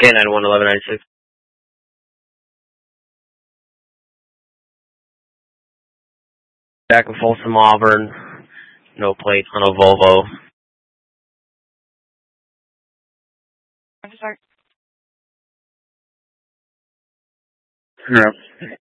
K91 1196. Back in Folsom, Auburn. No plate on a Volvo. Yeah.